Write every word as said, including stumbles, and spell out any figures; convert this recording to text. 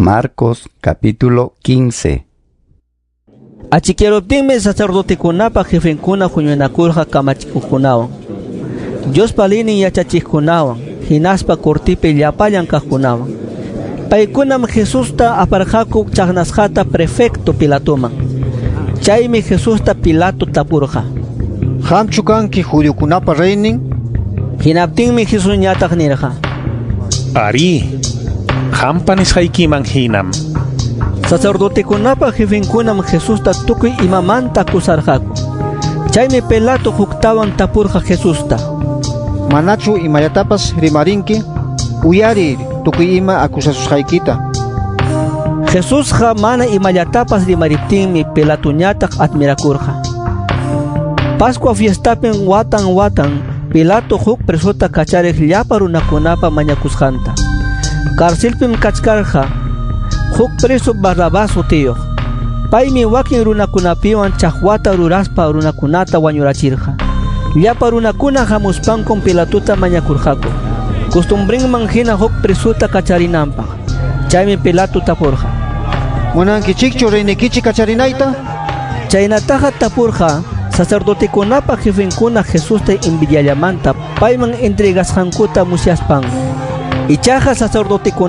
Marcos capítulo quince. Achiquieruptinmi sacerdotekunapa jefenkuna huñunakurqa kamachikuqkunawan, Dios palinin yachachikuqkunawan, hinaspa cortipi llapallan kaqkunawan. Paykunam Jesusta aparqaku chaqnasqata prefecto Pilatoman. Chaymi Jesusta Pilato tapurqa: ¿Qamchu kanki judiokunapa reynin? Hinaptinmi Jesus ñataq nirqa: Ari, qampa nisqaykiman hinam. Sacerdotekunapa jefenkunam Jesusta tukuy imamanta akusarqaku. Chaymi Pilato huktawan tapurqa Jesusta: Manachu imayatapas rimarinki? Uyari tukuy ima akusasusqaykita. Jesusqa mana imallatapas rimariptinmi Pilato ñataq admirakurqa. Pascua fiestapin watan watan Pilato huk presuta kachariq llapa runakunapa mañakusqanta. Karcelpim kachkarqa huk preso Barrabás utiyuq. Paymi wakin runakunapiwan chaqwata ruraspa runakunata wañurachirqa. Llapa runakuna hamuspankun Pilatuta mañakurqaku, costumbrinman hina huk presuta kacharinanpaq. Chaymi Pilato tapurqa: ¿Munankichikchu reynikichi kacharinayta? Chaynataqa tapurqa sacerdotekunapa jefenkuna Jesusta envidiallamanta payman entregasqankuta musyaspan. Ichaqa sacerdotekuna